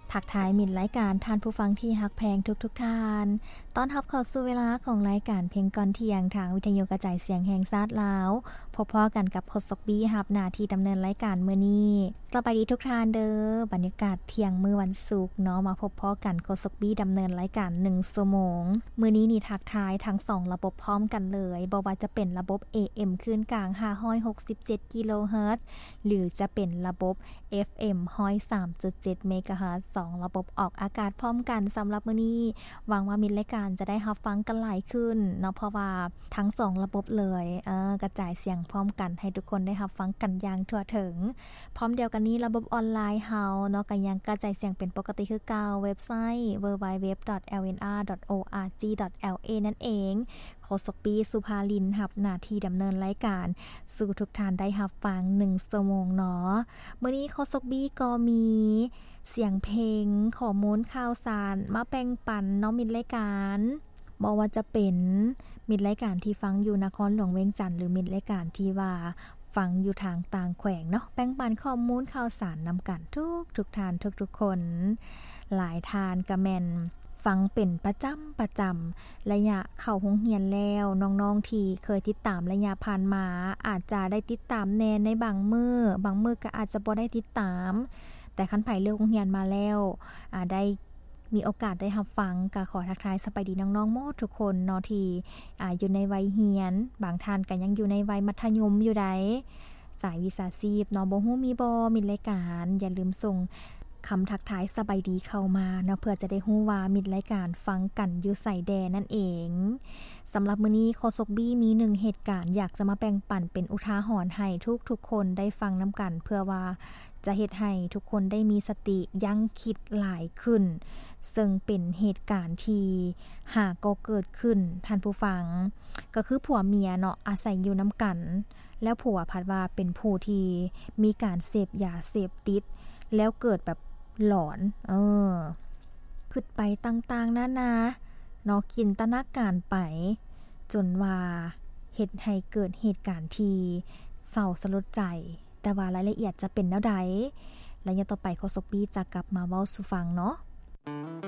ทักทายมิตรรายการท่านผู้ฟังที่ฮักแพงทุกท่านต้อนรับเข้าสู่เวลาของรายการเพลงก่อนเที่ยงทางวิทยุกระจายเสียงแห่งชาติลาวพบพ้อกันกับโคสกบี้รับหน้าที่ดำเนินรายการมื้อนี้สบายดีทุกท่านเด้อบรรยากาศเที่ยงมื้อวันศุกร์เนาะมาพบพ้อกันโคสกบี้ดำเนินรายการ1ชั่วโมงมื้อนี้นี่ทักทายทั้ง2ระบบพร้อมกันเลยบ่ว่าจะเป็นระบบ AM คลื่นกลาง567กิโลเฮิรตซ์หรือจะเป็นระบบ FM 103.7เมกะเฮิรตซ์2ระบบออกอากาศพร้อมกันสำหรับมื้อนี้หวังว่ามิตรรายการจะได้รับฟังกันหลายขึ้นเนาะเพราะว่าทั้ง2ระบบเลยกระจายเสียงพร้อมกันให้ทุกคนได้รับฟังกันอย่างทั่วถึงพร้อมเดียวกันนี้ระบบออนไลน์เฮาเนาะก็ยังกระจายเสียงเป็นปกติคือเก่าเว็บไซต์ www.lnr.org.la นั่นเองโคสกปีสุภาลินรับหน้าที่ดำเนินรายการสู่ทุกท่านได้รับฟัง1ชั่วโมงเนาะมื้อนี้โคสกบีก็มีเสียงเพลงข้อมูลข่าวสารมาแบ่งปันเนาะมิตรรายการบ่ว่าจะเป็นมิตรรายการที่ฟังอยู่นครหลวงเวียงจันทน์หรือมิตรรายการที่ว่าฟังอยู่ทางต่างแขวงเนาะแบ่งปันข้อมูลข่าวสารนำกันทุกท่านทุกคนหลายทานก็แม่นฟังเป็นประจำระยะเข้าโรงเรียนแล้วน้องๆที่เคยติดตามระยะผ่านมาอาจจะได้ติดตามแน่ในบางมื้อก็อาจจะบ่ได้ติดตามแต่คันไผเลิกโรงเรียนมาแล้วได้มีโอกาสได้รับฟังก็ขอทักทายสบายดีน้องๆหมดทุกคนเนาะที่อยู่ในวัยเรียนบางท่านก็ยังอยู่ในวัยมัธยมอยู่ใดสายวิชาชีพเนาะบ่ฮู้มีบ่มีรายการอย่าลืมส่งคำทักทายสบายดีเข้ามาเนาะเพื่อจะได้ฮู้ว่ามิตรรายการฟังกันอยู่ไสแดนั่นเองสำหรับมื้อนี้โคสกบี้มี1เหตุการณ์อยากจะมาแบ่งปันเป็นอุทาหรณ์ให้ทุกคนได้ฟังนำกันเพื่อว่าจะเฮ็ดให้ทุกคนได้มีสติยั้งคิดหลายขึ้นซึ่งเป็นเหตุการณ์ที่หากก็เกิดขึ้นท่านผู้ฟังก็คือผัวเมียเนาะอาศัยอยู่นำกันแล้วผัวพัดว่าเป็นผู้ที่มีการเสพยาเสพติดแล้วเกิดแบบหลอนคิดไปต่างๆนานาเนาะจินตนาการไปจนว่าเฮ็ดให้เกิดเหตุการณ์ที่เศร้าสลดใจแต่ว่ารายละเอียดจะเป็นแนวใดและอย่างต่อไปโคสกบี้จะกลับมาเว้าสู่ฟังเนาะ